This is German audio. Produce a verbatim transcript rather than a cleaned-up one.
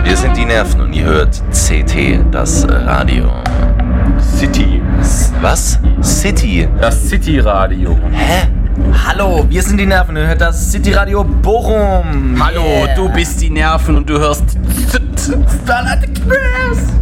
Wir sind die Nerven und ihr hört C T, das Radio. City. Was? City? Das City-Radio. Hä? Hallo, wir sind die Nerven und ihr hört das City-Radio Bochum. Hallo, Yeah. du bist die Nerven und du hörst Starlight Express.